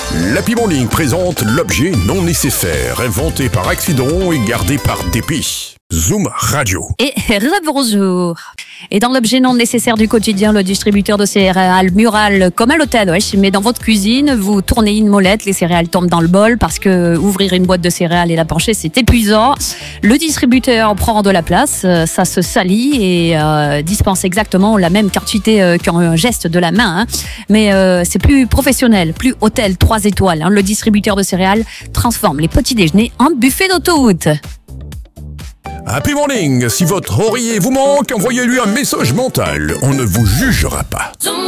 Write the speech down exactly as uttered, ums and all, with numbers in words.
L'Happy Morning présente l'objet non nécessaire, inventé par accident et gardé par dépit. Zoom Radio. Et bonjour. Et dans l'objet non nécessaire du quotidien, le distributeur de céréales mural comme à l'hôtel, ouais, mais dans votre cuisine, vous tournez une molette, les céréales tombent dans le bol parce que ouvrir une boîte de céréales et la pencher, c'est épuisant. Le distributeur prend de la place, ça se salit et euh, dispense exactement la même quantité euh, qu'un geste de la main. Hein. Mais euh, c'est plus professionnel, plus hôtel trois étoiles. Hein. Le distributeur de céréales transforme les petits déjeuners en buffet d'autoroute. Happy Morning, si votre oreiller vous manque, envoyez-lui un message mental. On ne vous jugera pas.